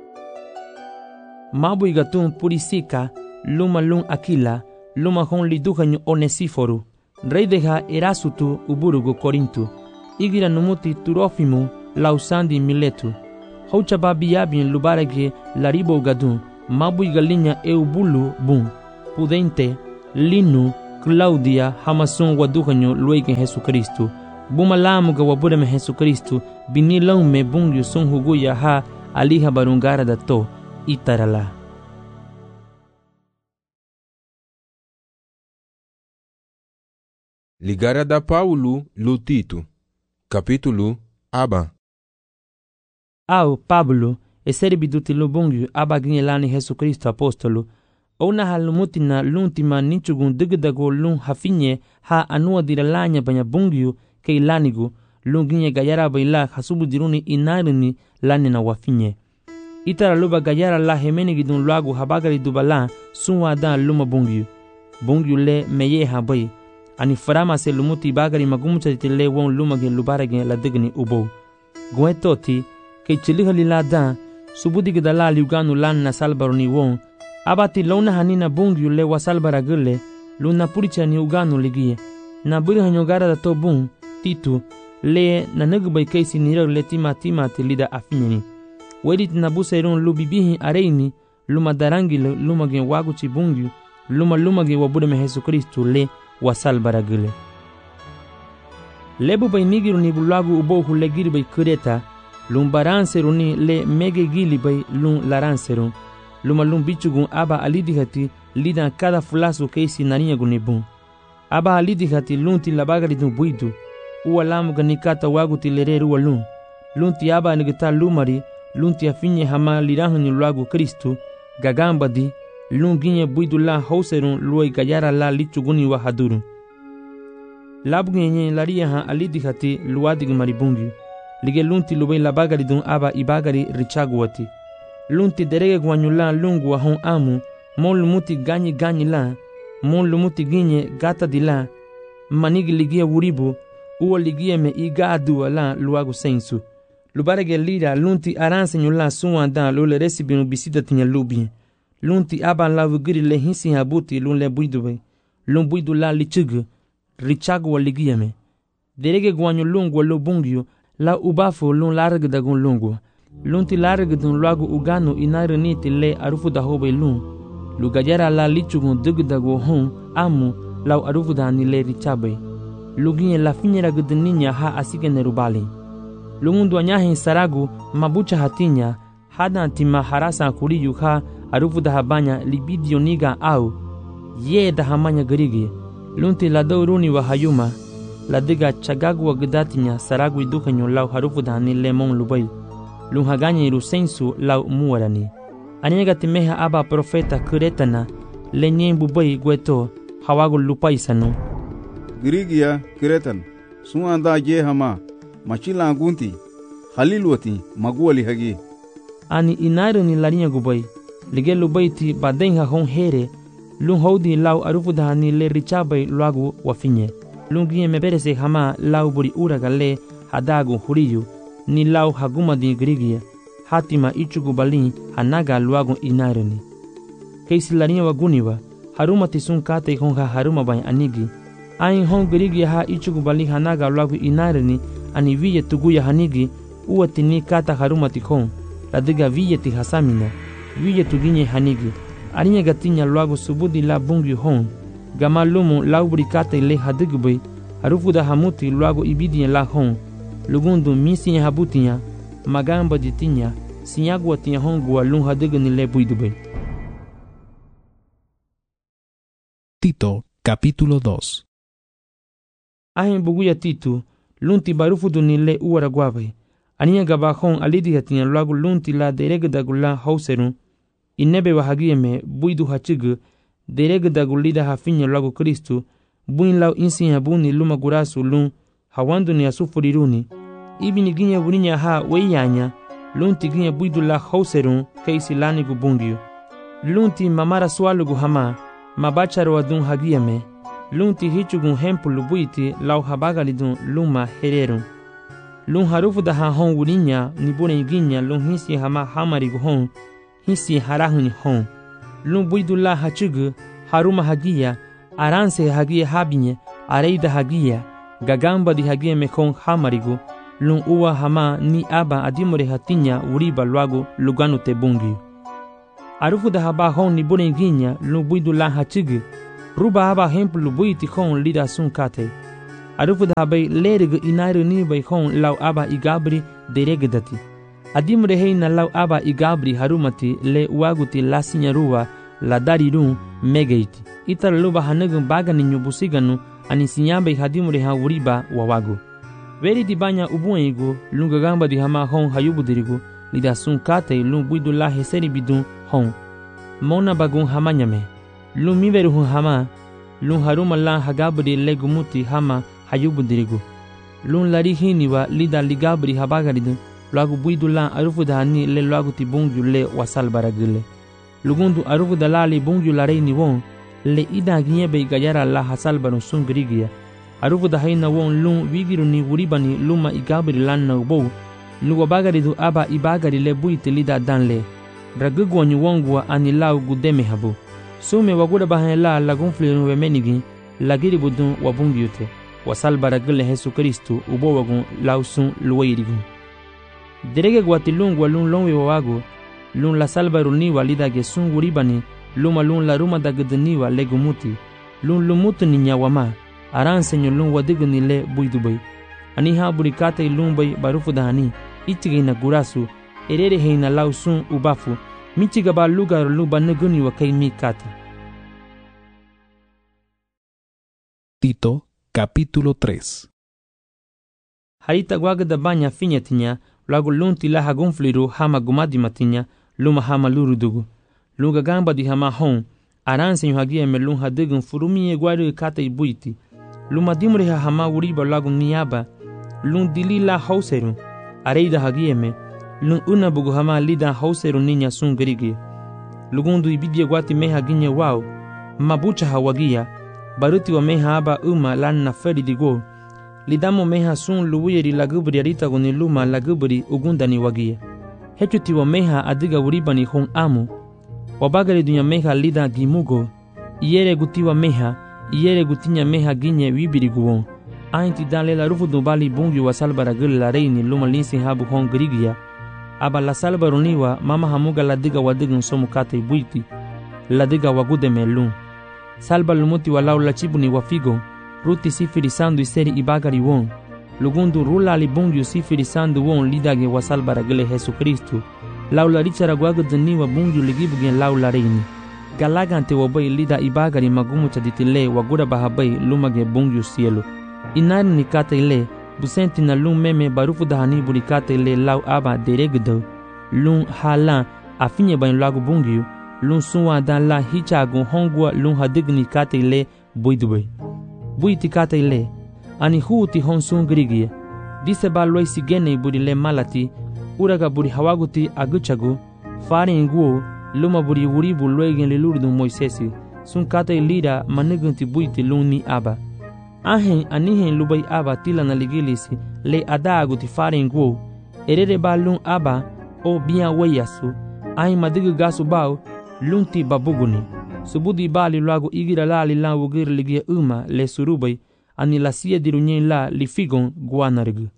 A: mabu igatun purisika luma lun akila luma hon liduhanyo Onesiforu rey deja Erasutu uburugo Korintu igira numuti Turofimu lausandi Miletu Haucha babiabin lubarage laribo gadun, mabui galinha eubulu bum, Pudente, Lino, Claudia, Hamason waduhanyo luegen Jesucristo. Bumalamuga waburame Jesucristo, binilão me bungyo son huguya ha aliha barungara da to, itarala.
D: Ligara da Paulo lo Tito. Capítulo Aba.
A: Ao Pablo, eseribi dutilo bungyo abaginye lani Jesucristo apostolo, ona halumutina luntima ninchugun digdago lun hafinye ha anua diralanya banya bungyo ke ilanigo lunginye gayara baila hasubu diruni inarini lani na wafinye. Itara luba gayara la hemenigi dun luagu habagari dubala sunwa dan luma bungyo. Bungyo le meye habai. Ani farama se lumuti bagari magumucha tile won lumage lubarage la digni ubo. Gwe toti ke chiliha lila dan subudi gdala liuganu lan na salbaroni won abati lona hanina bungyu le wasalbara gule luna puricha ni uganu ligie na buri hanyogara da to bung titu le na nagbai kaisi nira le tima lida afinyani wedit na busairun lubibihi areini luma darangi luma gen waguchi bungyu luma gen wabude me Jesucristo le wasalbara gule lebu bay nigiru ni bulagu ubo hule giri bay kureta lumbaranseruni le mege gili bay lun laranserun luma lum bichugun aba alidihati lidan kada fulasu keisi naniya gunibun aba alidihati lunti labagari dun buidu uwa lamu ganikata waguti lereru walun lunti aba nigita lumari lunti afinye hama lirahuni luagu Kristu gagamba di lun ginye buidu la hauserun luai gayara la lichuguni wa hadurun labu ginye laria ha alidihati luadig maribungi lige lunti lubay labagari dun aba ibagari richaguwati lunti derege gwanyula lungu wa hon amu mon lumuti ganyi la mon lumuti ginye gata dila manigi ligia wuribu uwa ligia me igadu la luagu sensu lubarege lira lunti aranse nyula suwa dan lule resibinu bisida tinya lubi lunti aba la vugiri le hinsi habuti lunle buidu lun buidu la lichug richagu wa ligia me derege gwanyu lungu wa lubungyo la ubafo lun larg dagun lungu lunti larg dun luagu uganu inarini tile arufu da hobe lun lugajara la lichugun digdago hon amu lau arufu da nile richabe luginye la finyera gudninya ha asige nerubali lungundu anyahin saragu mabucha hatinya hada tima harasa kuriyu ha arufu da habanya libidio niga au ye da hamanya garigi lunti la doruni wa hayuma la diga chagagu wa gudatinya saragu idukanyo lau harufu da nile mon lubai lunhaganye rusensu lau muwarani aniga timeha aba profeta kuretana lenyen bubai gweto hawagu lupaisanu
E: Grigia Kretan suanda je hama machila gunti halilwati maguali hagi
A: ani inaru ni larinya gubai lige lubaiti badenha hon here lun hodi lau arufu da ni le richabai luagu wafinye lungie meberese hama lau buri uragale hadagu huriyu ni lau haguma di Grigia hatima ichugu balin hanaga luagu inaruni keisi larinya waguniwa haruma tisun kate honga haruma bai anigi ain hon Grigia ha ichugu balin hanaga luagu inaruni ani viye tuguya hanigi uwatini kata haruma tikon ladiga viye ti hasamina viye tuginye hanigi arinya gatinya luagu subudi la bungi hon gama lumu laubri kate le hadigbai harufu da hamuti luagu ibidinya la hon lugundu misinya habutinya magamba ditinya sinyagu tinya hongua lun hadigni le buidube.
B: Tito, capítulo 2.
A: Ahin buguya Tito, lunti barufu dunile uwara guabai. Aniya gabahon alidi hatinya luagu lunti la deregdagula hauserun. Inebe wahagieme buidu hachigu deregdagulida hafinya luagu Kristu. Buin lau insinya buni luma gurasu lun hawandu ni asufuriruni. Ibini ginya wurinya ha weyanya. Lunti ginya buidu la hauserun keisi lani gubungiu. Lunti mamara swalugu hama mabacharo adun hagieme. Lunti hichugun hempulu buiti lau habagalidun luma hererun. Lun harufu da ha hon wurinya ni bune ginya lun hisi hama hamarigu hon hisi harahuni hon. Lun buidu la hachugu haruma hagia aranse hagia habinye areida hagia gagamba di hagia mekon hamarigu lun uwa hama ni aba adimore hatinya uriba luago luganu te bungi. Arufu da haba hon ni borenginya lun buidu la hachig. Ruba haba hempu lu buiti hon lida sun kate. Arufu da habai lerige inairu ni bai hon lau aba igabri deregedati. Adimre heina lau aba igabri harumati le uaguti la sinyaruwa la darirun megeiti. Itar luba hanagun bagani nyubusiganu ani sinyabai hadimre ha uriba wawagu. Veri di banya ubuengu lunga gamba di hama hon hayubudirigu lida sun kate lun buidu la heseri bidun hon. Mona bagun hamanyame. Lun miveru hun hama lun haruma la hagabri legumuti hama hayubudirigu. Lun lari hiniwa lida ligabri habagaridu luagu buidu la arufu da hani le luagu ti bungyu le wasal baragile. Lugundu arufu da la li bungyu la reini won le ida ginyebe gayara la hasal barun sun grigia. Arufu da haina won lun wigiru ni wuribani luma igabri lan na ubou luwa bagaridu aba ibagari le buiti lida danle. Dragugwanyu wongwa ani lau gudeme habu. Sume waguda bahan la lagunfliru wemenigi lagiri budun wabungyute. Wasal baragile Jesu Kristu ubo wagun lausun luwairigu. Derege gwati lungwa lun longwe wawagu lun la salbaruniwa lida gesun wuribani luma lun la ruma da gudaniwa legumuti lun lumutu ni nyawama aran senyo lun wadigni le buidubay ani ha burikate lun bay barufu dahani ichige na gurasu erere heina lausun ubafu michiga ba lugar luba nuguni wa kai mikata.
B: Tito capítulo 3.
A: Harita gwagda banya finyatinya lagu lunti la hagunfliru hama gumadi matinya luma hama lurudugu lunga gamba di hama hon aran senyo hagia me lun hadigun furumi gwari kata ibuiti luma dimre hama uriba lagu niaba lun dili la hauseru areida hagia me lun una bugu hama lida hauseru ninya sun gerige lugundu ibidie gwati meha ginye wao mabucha hawagia baruti wa meha aba lan na feri digo lidamo meha sun luwiri lagubri arita guni luma lagubri ugundani wagia hechuti wa meha adiga uribani hon amu wabagari dunya meha lida gimugo iere gutiwa meha iere gutinya meha ginye wibiri guwon ainti dale la rufu dubali bungi wa salbara gul la reini luma linsi habu hon grigia aba la salbaruniwa mama hamuga ladiga wadigun somu kate buiti ladiga wagude melun salba lumuti walau la chibuni wafigo ruti sifiri sandu iseri ibagari won lugundu rula li bungi sifiri sandu won lidage wasal baragele Jesu Kristu laula richara gwagudni wa bungi ligibugen laula reini galagante wabai lida ibagari magumu chaditile wagura bahabai lumage bungi cielo inari nikata ile busenti na lum meme barufu dahani burikata ile lau aba deregdo lum hala afinye ban lagu bungi lum suwa dan la hichagu hongwa lum hadigni kata ile buidube buiti kata ile ani huuti honsun grigia dise ba loi sigene buri le malati uraga buri hawaguti aguchagu fari nguo luma buri wuribu loigen le lurdu Moisesi sun kata ilira manugunti buiti luni aba ahen anihen lubai aba tila na ligilisi le adaguti fari nguo erere ba lun aba o biya wayasu ahen madigu gasu bao lunti babuguni subudi bali lagu igira la li la wugir ligia le surubai ani la sia dirunyen la li figon guanargu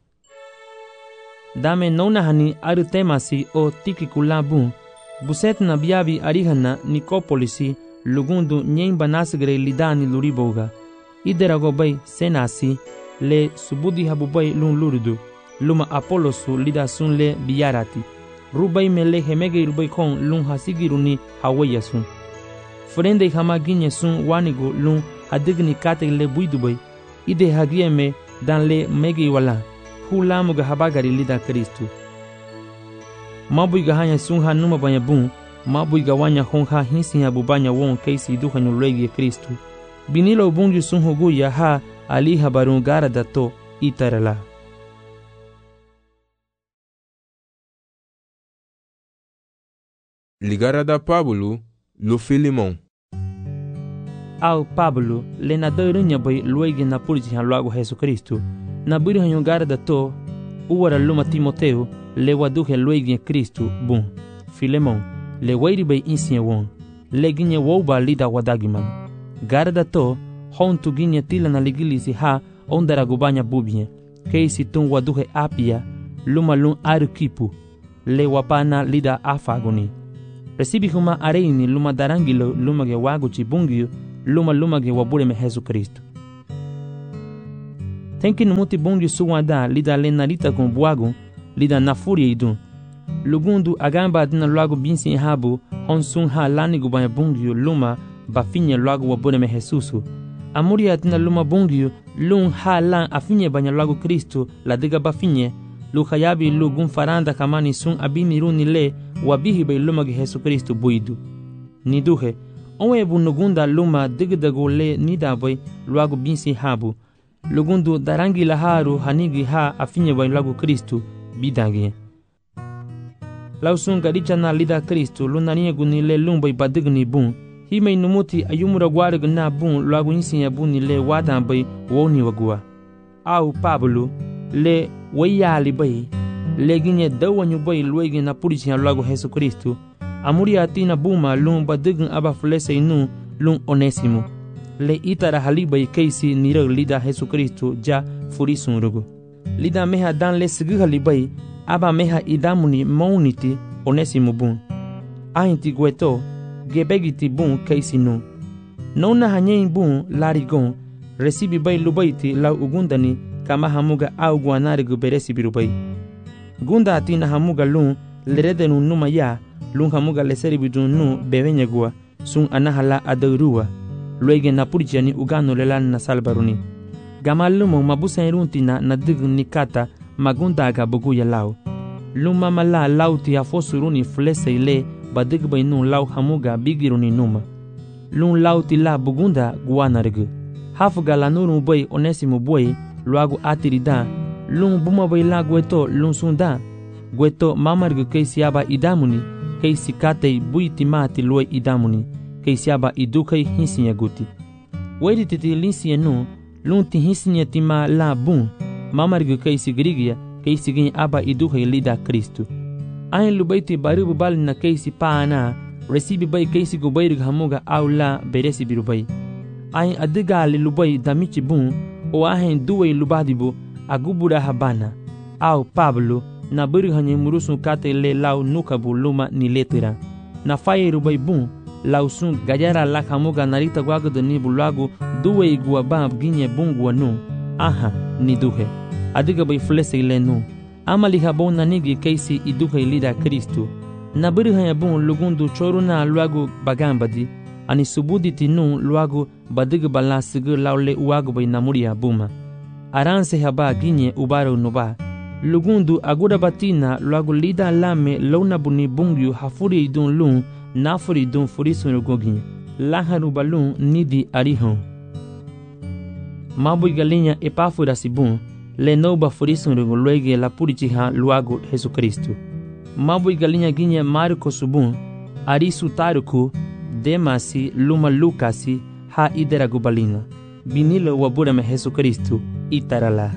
A: dame nona hani aru temasi o tiki kulabun buset na biabi arihana Nikopolisi lugundu nyen banasgre lidani luriboga iderago bay senasi le subudi habubay lun lurudu luma Apolosu lida sun le biyarati rubai mele hemege rubai kon lun hasigiruni hawayasun frende hama ginye sun wanigo lun hadigni kate le buidubay ide hagieme dan le megi wala hulamuga habagari lida Kristu mabuiga hanya sun hanuma banya bun mabuiga wanya honha hinsi habubanya won keisi duhanyo legi Kristu binilo bungi sun huguya ha ali habarun gara dato itarala.
D: Ligara da Pablo lo Filimon.
A: Au Pablo le na deurunya boy luigi na purji han lago Jesu Kristu na buri han gara dato uwara luma Timoteo le waduhe luigi Kristu bun Filemon le wairi bay insia won le ginye woba lida wadagiman gara dato hon tu ginye tila na ligilisi ha ondara gubanya bubie keisi tun waduhe apia, luma lun arukipu, le wapana lida afagoni. Recibi huma areini luma darangilo luma ge wagu chibungio, luma ge wabureme Jesu Kristo. Tenki numuti bungio suwada lida lenarita con buagu, lida nafuria idun. Lugundu agamba adina luagu binsi habu, honsun ha lani gubanya bungio luma bafinye luagu wabureme Jesusu. Amuria adina luma bungio, lun ha lan afinye banya luagu Kristo, la diga bafinye, luhayabi lugun faranda kamani sun abini runi le, wabihi bay luma ge Jesu Kristo buidu. Niduhe, onwe bunugunda luma digdago le nidabay luagu binsi habu. Lugundu darangi laharu hanigi ha afinye bay luagu Kristo bidangi. Lausun gadicha na lida Kristo lunaniye guni le lumbay badigni bun. Himay numuti ayumura gwarig na bun luagu insinya buni le wadan bay woni wagua. Au Pablo le wayali bay le ginye dawanyu bay luegi na purichi luagu Jesu Kristo. Amuri atina buma lun badign aba flese inu lun Onesimo. Le itara halibay keisi nirag lida Jesu Kristo ja furisun rugu. Lida meha dan le sigi halibay aba meha idamuni mauniti Onesimo bun. Ahinti gueto gebegiti bun keisi nu. Nona hanyein bun larigon recibi bay lubaiti lau ugundani kama hamuga au guanarigu beresi birubay. Gunda atina hamuga lun leredenu numa ya lun hamuga leseri bidun nu bevenya gua sun anahala adurua. Luege na purjani ugano lelan na salbaruni. Gamalumo mabusa iruntina na dig nikata magunda aga buguya lau. Luma mala lauti afosuruni flese ile badig bainu lau hamuga bigiruni numa. Lun lauti la bugunda guanargu. Hafuga la nuru bay Onesimo boy luagu atirida. Lun buma bay la gueto lun sunda. Gueto mamargu keisi aba idamuni keisi katei buiti mati luay idamuni. Keisiaba idukay hinsinya guti. Wedi titi linsinya nu, lunti hinsinya tima la bun, mamargu keisi grigia, keisi gin aba idukay lida Kristo. Ayin lubaiti baribu bali na keisi paana, recibi bay keisi gubayrig hamuga au la beresi birubay. Ayin adigali lubay damichi bun, o ahin duway lubadibu, agubura habana, au Pablo, na birig hanye murusun kate le lau nukabu luma ni letira. Na faye rubay bun, lausun gajara la hamuga narita guago de ni bulago duwe guabab ginye bungwa nu. Aha, ni duhe. Adiga bay flese ile nu. Amali habon nanigi keisi iduhe lida Kristo. Nabiri hanya bun lugundu choruna luago bagambadi. Ani subuditi nu luago badiga balasige laule uago bay namuria buma. Aranse haba ginye ubaro nuba. Lugundu agura batina luago lida lame launa buni bungyu hafuri idun lun nafuri dun furisun gogin laharu balun nidi arihon mabu galinya epafura sibun le noba furisun luege la purichiha luago Jesu Kristo mabu galinya ginya Marko subun arisu taruku demasi luma Lukasi ha idera gubalina binilo waburame Jesu Kristo itarala.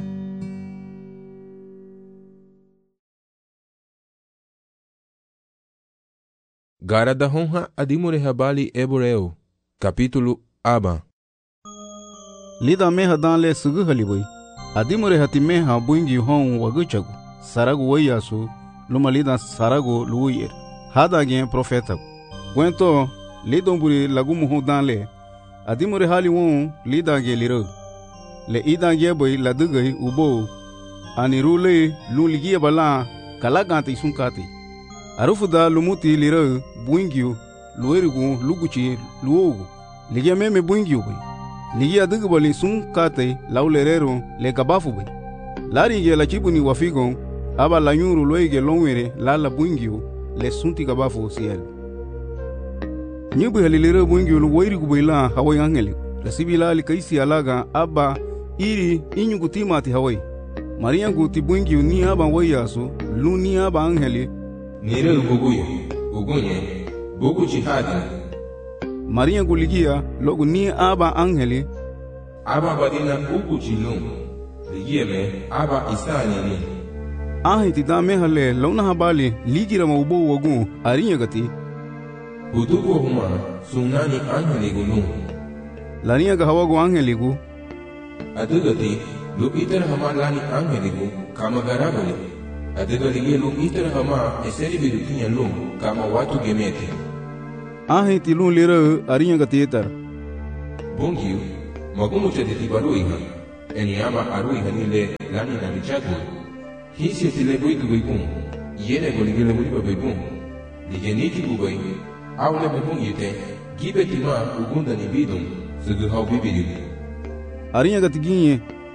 D: Gara da honra adimure habali eboreo. Capítulo aba.
E: Lida meha dan le sugu halibay. Adimure hati meha buingi hon waguchagu. Saragu wayasu luma lida saragu luyer. Hada gen profeta. Gwento lidomburi lagumu hon dan le. Adimure hali won lida ge liro. Le ida ge boy ladugay ubo. Anirule luligia bala kalagante sunkati. Arufuda lumuti lira buingyu luerigu luguchi luogu ligia meme buingyu bay ligia digubali sun kate laulerero le kabafu bay lari ge la chibuni wafigon aba la nyuru loige longwere la buingyu le sunti kabafu siel nyubu halilira buingyu luerigu bay la hawai angeli la sibila li kaisi alaga aba iri inyugu timati hawai maria guti buingyu ni aba wayasu lu ni aba angeli
D: Nire ugunye, bugu jihadi.
E: Maria guligia, logu ni aba angeli.
D: Aba badina ugu jilum. Ligia me, aba isani ni.
E: Ahiti da mehale, launa habali, ligira maubo wagu, arinya gati.
D: Butugo huma, sunani angeli gulum.
E: Lania gahawagu angeli gu.
D: Adugati, lu iter hama lani angeligu kama garagale. Adegalige lu iter hama eseri bidukinya lu kama watu gemete.
E: Ahe tilun lira arinya gatiyetar.
D: Bongiu, magumu chade tibalu iha. Enyama aru iha nile lani na richagu. Hisi tile boitu boipun. Yene goligele boliba boipun. Ligeniki bubai. Aule boipun yete. Gibe tima ugunda ni bidum. Sugu hau bibidu.
E: Arinya gatiginye.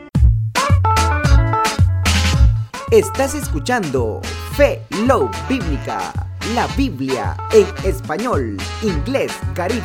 F: Estás escuchando Fe Love Bíblica, la Biblia en español, inglés, caribe.